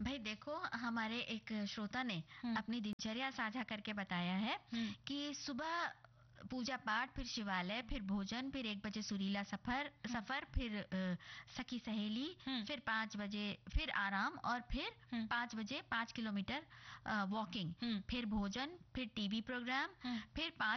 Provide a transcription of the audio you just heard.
भाई देखो, हमारे एक श्रोता ने अपनी दिनचर्या साझा करके बताया है कि सुबह पूजा पाठ, फिर शिवालय, फिर भोजन, फिर 1 बजे सुरीला सफर सफर फिर सखी सहेली, फिर 5 बजे फिर आराम, और फिर 5 बजे 5 किलोमीटर वॉकिंग, फिर भोजन, फिर टीवी प्रोग्राम, फिर